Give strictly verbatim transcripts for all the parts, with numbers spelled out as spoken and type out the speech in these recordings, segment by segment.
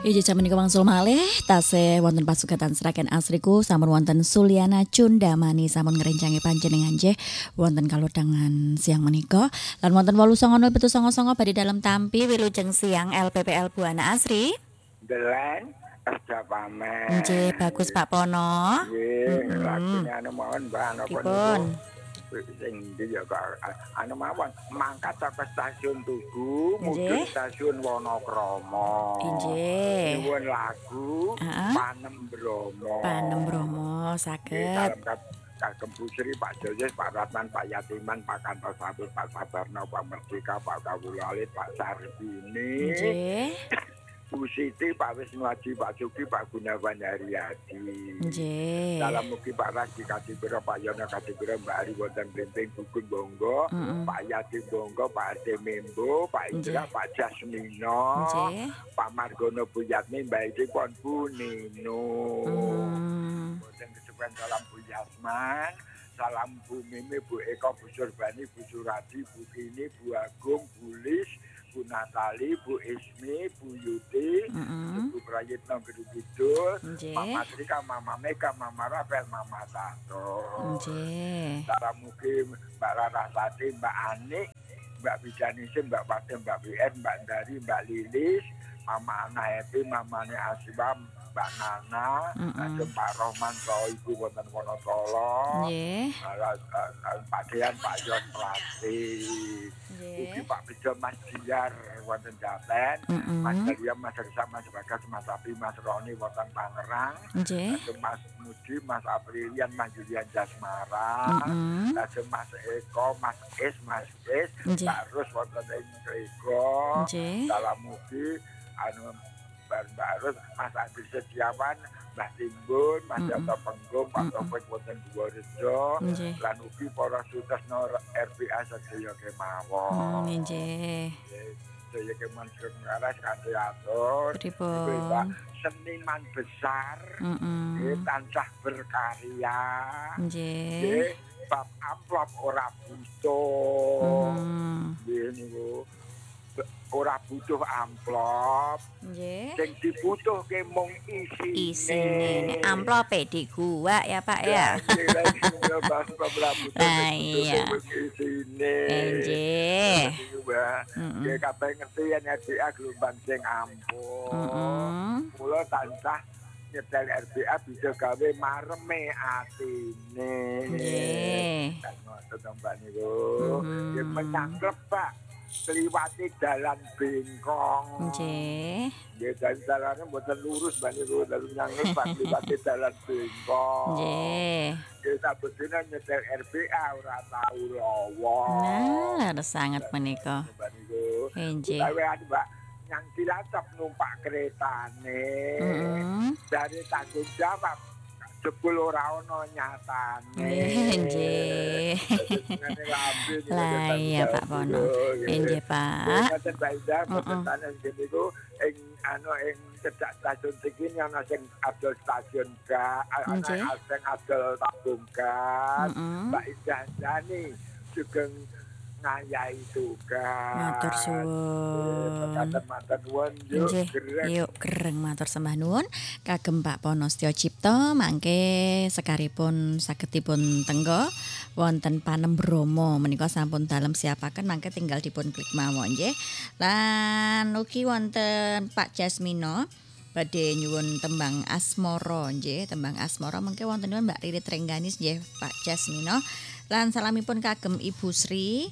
Iji jaman menika wangsul malih tasih wonten pasugatan Sragen Asriku sampun wonten Suliana Cundamani sampun ngrencangi panjenengan nggih wonten kalodhangan siang menika lan wonten wolu sanga nol pitu sanga sanga badhe dalem tampi wilujeng siang L P P L Buana Asri. Delen Esta pamen. Nggih bagus Pak Pono. Nggih, lakune anu mawon Mbak napa Dipun. Sing ndi ya kok anu mawon mangkat saka stasiun Tugu mudhun stasiun Wonokromo. Nggih. Nyuwun lagu Panem Bromo. Panem Bromo saged. Kagem Pusri, Pak Joyes, Pak Ratman, Pak Yatiman, Pak Kantor Sabit, Pak Sabarno, Pak Merdeka, Pak Kawulalit, Pak Sarbini. Nggih. Bu Siti, Pak Wisnuaji, Pak Suki, Pak Gunawan Haryadi. Nggih. Dalam mugi Pak Rasdi Kadipiro, Pak Yono Kadipiro, Mbak Ari Wonten Blimping, Bukun Bonggo, Mm-mm. Pak Yati Bonggo, Pak Ade Membo, Pak Indra, Pak Jasmino, Nggih. Pak Margono Bu Yatmi, Mbak Iti Pon Bu Nino. Mm. Wonten kesukaan salam Bu Yasman, salam Bu Mimi, Bu Eko, Bu Surbani, Bu Suradi, Bu Kini, Bu Agung, Bu Lis, Bu Natali, Bu Ismi, Bu Yuti, Mm-mm. Bu Prayitno Gede Kidul, Nggih. Mama Trika, Mama Mega, Mama Rafael, Mama Tato. Nggih. Salam mugi Mbak Larasati, Mbak Anik, Mbak Bijanisi, Mbak Fatim, Mbak W N, Mbak Dari, Mbak Lilis, Mama Ana Happy, Mama Ne Asibam, Mbak Nana, Mm-mm. ada Pak Rohman, Pak Ibu Wonten Wonotolo, Nggih. Pak Dean, Pak Yon Plastik, Ugi Nggih. Pak Bejo, Mas Jiar, Wonten Jaten, Mas Mm-mm. Dalia, Mas Risa, Mas Bagas, Mas Abi, Mas Roni, Wonten Tangerang, Nggih. ada Mas Mudi, Mas Aprilian, Mas Julian Jasmara, Mm-mm. ada Mas Eko, Mas Es, Mas Es, Nggih. Mbak Rus, Wonten ing Eko, Nggih. dalam mugi, anu Mbak Rus, Mas Adi Setiawan, Mbah Timbun, Mas Mm-mm. Jato Penggung, Pak Mm-mm. Topik Wonten Purworejo, Nggih. lan ugi para Sutasno R P A sedaya Mm, kemawon. nggih. Sedaya kemawon ngaras kanthi atur. Iku Pak Pripun? seniman besar, Mm-mm. nggih tansah berkarya. Nggih. Nggih, bab amplop ora butuh. Mm. Nggih niku ora butuh amplop. Nggih. Sing dibutuhke mung isine. Isine nek amplope di gua ya Pak ya. Lah iya. Isine. Nggih. Nggih Mm-mm. kabeh ngerti yen R B A gelombang sing ampun. Mm-mm. Mula tansah nyetel R B A bisa gawe mareme atine. Nggih. Kan ngoten to Mbak niku. Mhm. Yen menyangklep Pak kliwati dalan bengkong. Nggih. Nggih dalan-dalane mboten lurus Mbak niku dalu nyangklep Pak kliwati dalan bengkong. Nggih. Nggih sabedene nyetel R B A ora tau lawa. Nah, harus sangat menika. Mbak niku. Nggih. Utawi anu Mbak yang Cilacap numpak keretane. Mm-mm. Dari tanggung jawab jebul ora ono nyatane. Nggih. Lah iya Pak Pono. Nggih Pak. Ngoten Mbak Indah, Mm-mm. mboten sanes niku ing anu ing cedhak stasiun iki ana sing adol stasiun gas, ana Nggih. sing adol tabung gas. Mm-mm. Mbak Indah Dani sugeng ngayahi tugas. Matur suwun. Mantan nuwun yuk Nggih, gereng. yuk gereng matur sembah nuwun kagem Pak Pono Setyo Cipto mangke sekaripun sagedipun tenggo wonten Panem Bromo menika sampun dalem siapaken mangke tinggal dipun klik mawon nggih. Lan ugi wonten Pak Jasmino badhe nyuwun tembang asmara nggih, tembang asmara mangke wontenipun Mbak Ririt Rengganis nggih Pak Jasmino. Lan salamipun kagem Ibu Sri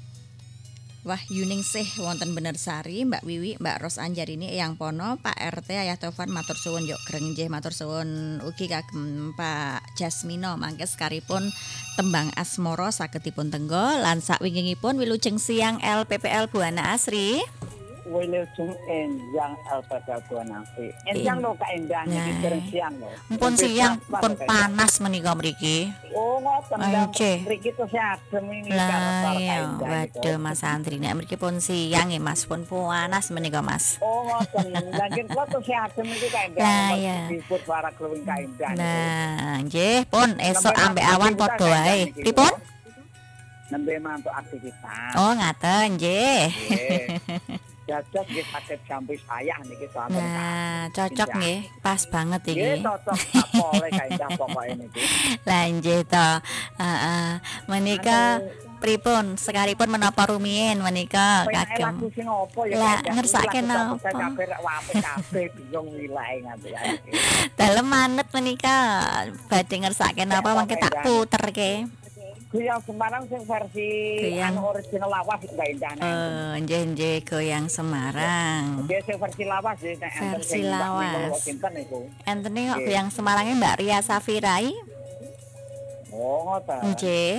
Wahyuningsih wonten Benersari, Mbak Wiwi, Mbak Ros Anjarini, Eyang Pono, Pak R T, Ayah Tovan, matur suwun yuk greng nggih, matur suwun ugi kagem Pak Jasmino mangke sekaripun tembang asmara saged dipun tenggo lan sakwingingipun wilujeng siang L P P L Buana Asri. Wilujeng enjang alpada Buanasi. Enjang lho Kak Endah Nah. niki dereng siang lho. Mumpun siang pun panas menika mriki. Oh ngoten Ayo, ndang Cih. mriki terus adem ini Lah Kak iya, Endah. waduh Mas Andri nek mriki pun siang nggih Mas pun panas menika Mas. Oh ngoten. Lagi kula terus adem iki Kak Endah. Lah, iya. Disebut para kluwing Kak Endah. niku. Nah, nggih pun esuk Nembe ambek mantu awan aktivitas, padha Kak wae. Endah niki, Pripun? Nembe mantuk aktivitas. Oh, ngaten nggih. Nggih. dados nggih saged jampi saya niki sampun. Nah, cocok nggih, pas banget iki. Nggih cocok sapole kaendah pokoke niki. Lah nggih to. Heeh. Menika pripun sekaripun menapa rumiyin menika kagem. Lagu sing opo ya? Lah ngersake napa? Kabeh rek wape kabeh bingung wilahe nganti iki. Dalem manet menika badhe ngersake napa mengke tak puterke. Goyang Semarang sing versi Goyang. anu original lawas Mbak Indah. Eh, nggih nggih goyang Semarang. Nggih sing versi lawas nggih nek enten Versi sing Mbak lawas. Milo sinten niku. Entene kok goyang Semarangnya Mbak Ria Safirai? Oh, ngoten. Nggih.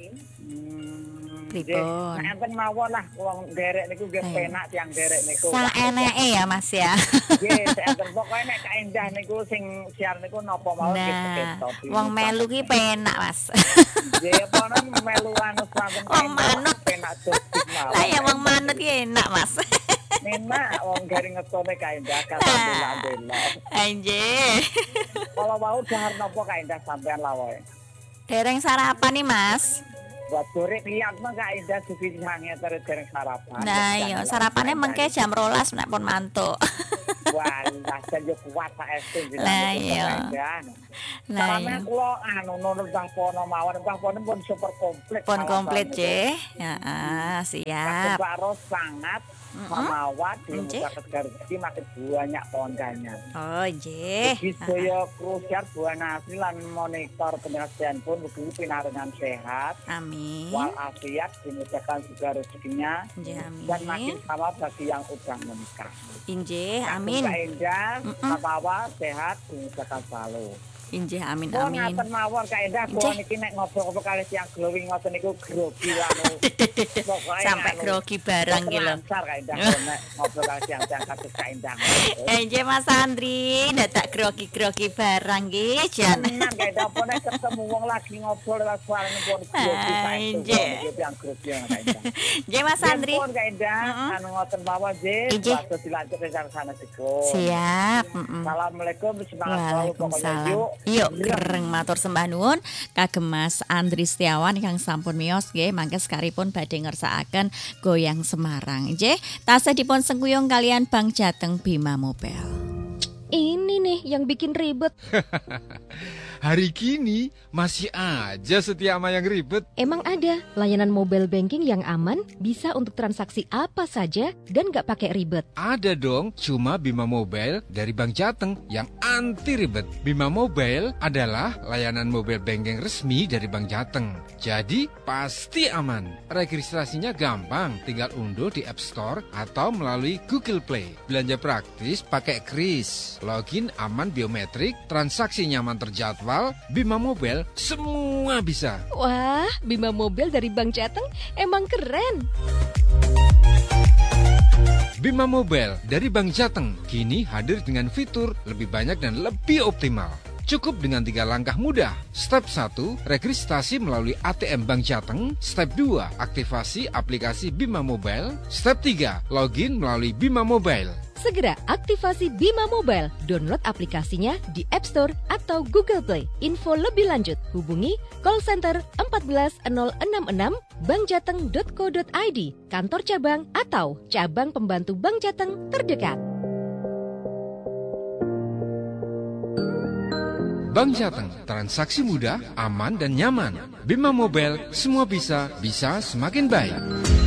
Hmm, Pripun? Nek enten mawon lah wong derek niku nggih Ayo. penak tiyang derek niku. Saeneke ya Mas ya. Nggih, enten pokoke nek Kak Endah niku sing siar niku napa mawon nggih Nah, seketok. wong melu ki penak Mas. Nggih, apa nen melu anu sampun Wong manut. penak dosik mawon. Lah ya wong manut ki enak Mas. Enak wong garing ngetone Kak Endah alhamdulillah. Anjir. Kalau mau dahar napa Kak Endah sampean lawoe. Dereng sarapan nih Mas. Buat sore lihat mah Kak Endah suwi sange terus dereng sarapan. Nah, iya sarapannya mengke jam rolas nek pun mantuk. Wah, jan yo kuat sak es Lah iya. Lah Karena iya. kula anu nurut Bang Pono mawon, Bang Pono pun super komplit. Pun komplit nggih. Heeh, siap. Karo sangat mawat di muka Garut iki makin banyak pelanggannya. Oh, nggih. Jadi saya krusial buah nasi lan monitor penyelesaian pun begitu pinarengan sehat. Amin. Walafiat dimudahkan juga rezekinya Nggih, amin. dan makin sama bagi yang udah menikah. Injih, amin. Kak Endah, Papawa sehat dimudahkan selalu. Injih, amin Kok amin. ngaten mawon Kak Endah, kula niki nek ngobrol-ngobrol kali siang glowing ngoten niku grogi lanu. Sampai grogi barang iki lho. Lancar Kak Endah nek ngobrol kali siang-siang kados Kak Endah. Injih Mas Andri, dadak grogi-grogi barang nggih, jan. Tenan Kak Endah apa nek ketemu wong lagi ngobrol lewat suarane pun grogi Kak Injih. Endah. Yang grogi Kak Endah. Nggih Mas Andri. Pun Kak Endah, anu ngoten mawon nggih. Injih. Waktu dilanjut rencana sana dikon. Siap. Mm-mm. Assalamualaikum, semangat selalu pokoknya Waalaikumsalam. yuk. Yuk gereng matur sembah nuwun kagem Mas Andri Setiawan ingkang sampun miyos nggih mangke sekaripun badhe ngersakaken goyang Semarang nggih. Tasih dipun sengkuyung kalian Bang Jateng Bima Mobile. Ini nih yang bikin ribet. Hari kini masih aja setia ama yang ribet. Emang ada layanan mobile banking yang aman, bisa untuk transaksi apa saja dan gak pakai ribet. Ada dong, cuma Bima Mobile dari Bank Jateng yang anti ribet. Bima Mobile adalah layanan mobile banking resmi dari Bank Jateng. Jadi pasti aman. Registrasinya gampang, tinggal unduh di App Store atau melalui Google Play. Belanja praktis pakai kris, login aman biometrik, transaksi nyaman terjadwal. Bima Mobile semua bisa. Wah, Bima Mobile dari Bank Jateng emang keren. Bima Mobile dari Bank Jateng kini hadir dengan fitur lebih banyak dan lebih optimal. Cukup dengan tiga langkah mudah. Step satu, registrasi melalui A T M Bank Jateng. Step dua, aktivasi aplikasi Bima Mobile. Step tiga, login melalui Bima Mobile. Segera aktivasi Bima Mobile. Download aplikasinya di App Store atau Google Play. Info lebih lanjut hubungi call center empat belas nol enam enam bankjateng dot co dot i d, kantor cabang atau cabang pembantu Bank Jateng terdekat. Bank Jateng, transaksi mudah, aman dan nyaman. Bima Mobile, semua bisa, bisa semakin baik.